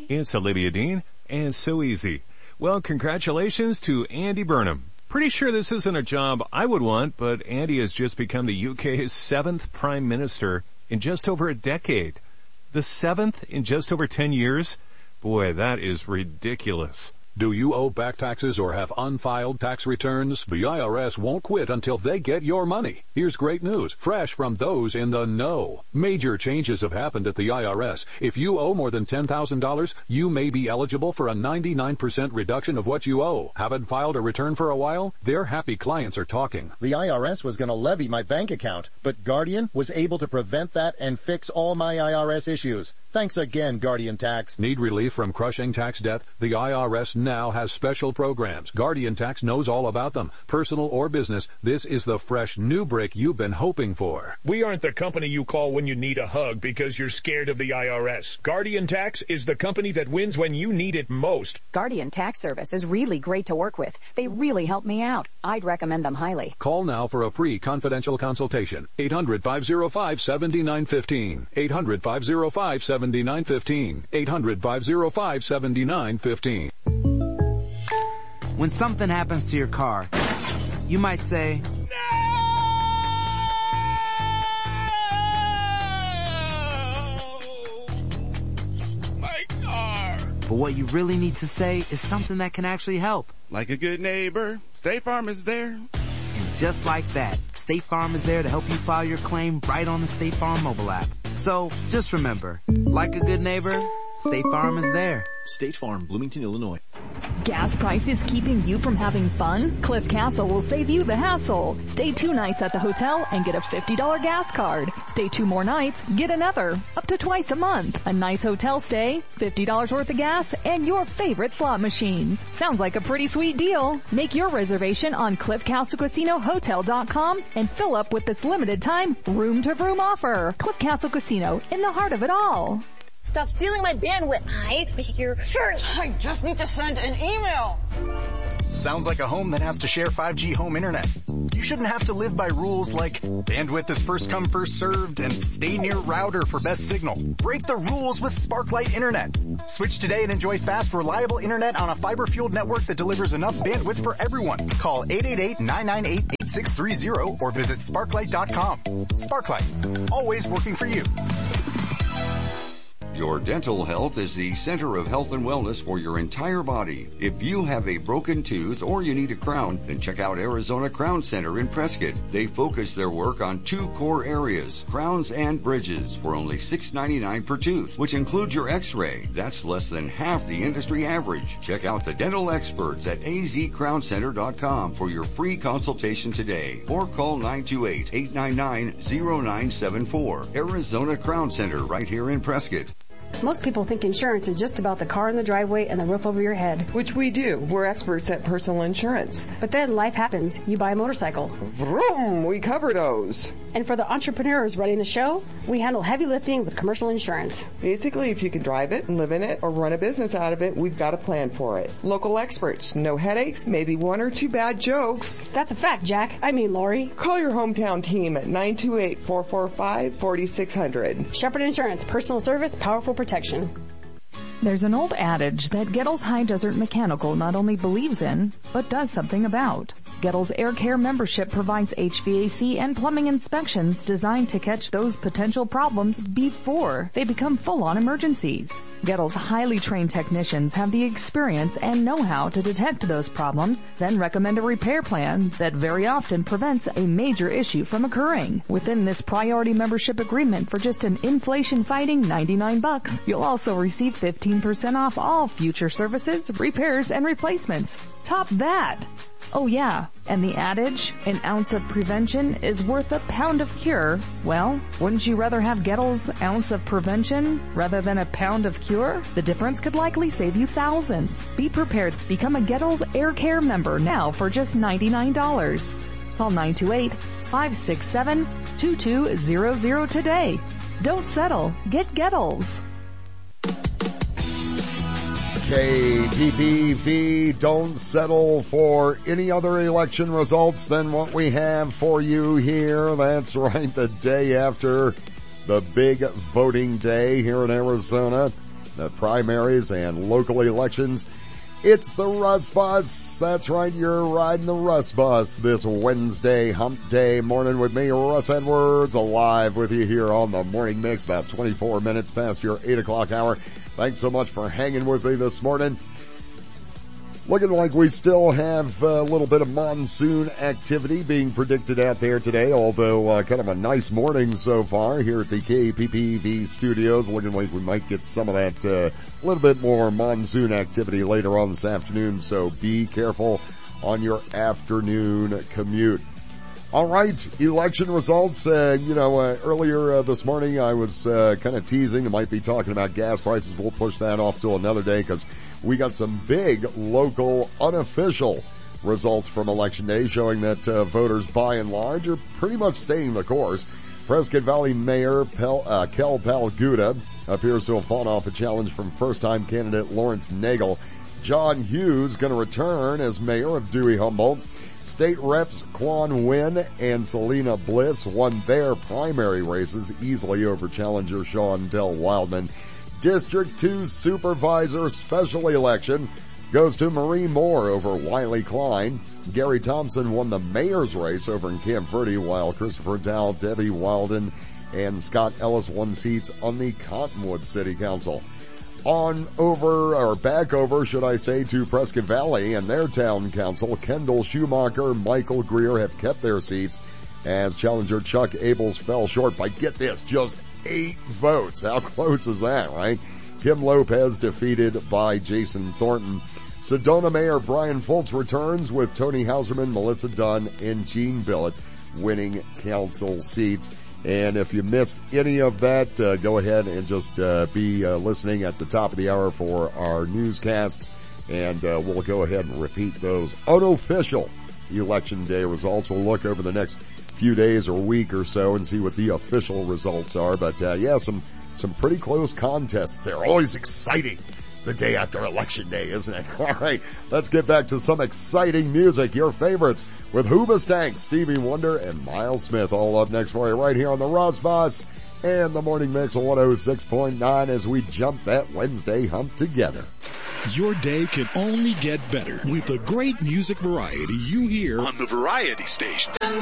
It's Olivia Dean, and so easy. Well, congratulations to Andy Burnham. Pretty sure this isn't a job I would want, but Andy has just become the UK's 7th Prime Minister in just over a decade. The 7th in just over 10 years? Boy, that is ridiculous. Do you owe back taxes or have unfiled tax returns? The IRS won't quit until they get your money. Here's great news, fresh from those in the know. Major changes have happened at the IRS. If you owe more than $10,000, you may be eligible for a 99% reduction of what you owe. Haven't filed a return for a while? Their happy clients are talking. The IRS was going to levy my bank account, but Guardian was able to prevent that and fix all my IRS issues. Thanks again, Guardian Tax. Need relief from crushing tax debt? The IRS now has special programs. Guardian Tax knows all about them. Personal or business, this is the fresh new break you've been hoping for. We aren't the company you call when you need a hug because you're scared of the IRS. Guardian Tax is the company that wins when you need it most. Guardian Tax Service is really great to work with. They really help me out. I'd recommend them highly. Call now for a free confidential consultation. 800-505-7915. 800-505-7915. 800-505-7915. When something happens to your car, you might say, "No! My car!" But what you really need to say is something that can actually help. Like a good neighbor, State Farm is there. And just like that, State Farm is there to help you file your claim right on the State Farm mobile app. So, just remember, like a good neighbor, State Farm is there. State Farm, Bloomington, Illinois. Gas prices keeping you from having fun? Cliff Castle will save you the hassle. Stay 2 nights at the hotel and get a $50 gas card. Stay 2 more nights, get another, up to twice a month. A nice hotel stay, $50 worth of gas, and your favorite slot machines. Sounds like a pretty sweet deal. Make your reservation on CliffCastleCasinoHotel.com and fill up with this limited time room-to-room offer. Cliff Castle Casino, in the heart of it all. Stop stealing my bandwidth. I wish your church. I just need to send an email. Sounds like a home that has to share 5G home internet. You shouldn't have to live by rules like bandwidth is first come first served and stay near router for best signal. Break the rules with Sparklight Internet. Switch today and enjoy fast, reliable internet on a fiber-fueled network that delivers enough bandwidth for everyone. Call 888-998-8630 or visit sparklight.com. Sparklight, always working for you. Your dental health is the center of health and wellness for your entire body. If you have a broken tooth or you need a crown, then check out Arizona Crown Center in Prescott. They focus their work on 2 core areas, crowns and bridges, for only $6.99 per tooth, which includes your x-ray. That's less than half the industry average. Check out the dental experts at azcrowncenter.com for your free consultation today, or call 928-899-0974. Arizona Crown Center right here in Prescott. Most people think insurance is just about the car in the driveway and the roof over your head. Which we do. We're experts at personal insurance. But then life happens. You buy a motorcycle. Vroom! We cover those. And for the entrepreneurs running the show, we handle heavy lifting with commercial insurance. Basically, if you can drive it and live in it or run a business out of it, we've got a plan for it. Local experts. No headaches, maybe 1 or 2 bad jokes. That's a fact, Jack. I mean, Lori. Call your hometown team at 928-445-4600. Shepherd Insurance. Personal service, powerful protection. There's an old adage that Gettles High Desert Mechanical not only believes in, but does something about. Gettles Air Care membership provides HVAC and plumbing inspections designed to catch those potential problems before they become full-on emergencies. Gettles' highly trained technicians have the experience and know-how to detect those problems, then recommend a repair plan that very often prevents a major issue from occurring. Within this priority membership agreement for just an inflation-fighting $99, you'll also receive 15% off all future services, repairs, and replacements. Top that! Oh yeah, and the adage, an ounce of prevention is worth a pound of cure. Well, wouldn't you rather have Gettles' ounce of prevention rather than a pound of cure? The difference could likely save you thousands. Be prepared to become a Gettles Air Care member now for just $99. Call 928-567-2200 today. Don't settle. Get Gettles. KPPV, don't settle for any other election results than what we have for you here. That's right, the day after the big voting day here in Arizona. the primaries and local elections. It's the Russ Bus. That's right, you're riding the Russ Bus this Wednesday hump day morning with me, Russ Edwards, alive with you here on the Morning Mix, about 24 minutes past your 8 o'clock hour. Thanks so much for hanging with me this morning. Looking like we still have a little bit of monsoon activity being predicted out there today, although kind of a nice morning so far here at the KPPV studios. Looking like we might get some of that little bit more monsoon activity later on this afternoon, so be careful on your afternoon commute. All right, election results. Earlier this morning I was kind of teasing. I might be talking about gas prices. We'll push that off till another day because we got some big local unofficial results from Election Day showing that voters by and large are pretty much staying the course. Prescott Valley Mayor Kel Palguda appears to have fought off a challenge from first-time candidate Lawrence Nagel. John Hughes going to return as mayor of Dewey-Humboldt. State reps Quan Nguyen and Selena Bliss won their primary races easily over challenger Shawndell Wildman. District 2 Supervisor Special Election goes to Marie Moore over Wiley Klein. Gary Thompson won the mayor's race over in Camp Verde, while Christopher Dow, Debbie Walden, and Scott Ellis won seats on the Cottonwood City Council. Back over, to Prescott Valley and their town council. Kendall Schumacher, Michael Greer have kept their seats as challenger Chuck Abels fell short by, get this, just 8 votes. How close is that, right? Kim Lopez defeated by Jason Thornton. Sedona Mayor Brian Fultz returns with Tony Hauserman, Melissa Dunn, and Gene Billett winning council seats. And if you missed any of that, go ahead and just be listening at the top of the hour for our newscasts, and we'll go ahead and repeat those unofficial Election Day results. We'll look over the next few days or week or so and see what the official results are. But some pretty close contests there. Always exciting the day after Election Day, isn't it? All right, let's get back to some exciting music. Your favorites with Hoobastank, Stevie Wonder, and Miles Smith. All up next for you right here on the Russ Bus and the Morning Mix of 106.9 as we jump that Wednesday hump together. Your day can only get better with the great music variety you hear on the Variety Station.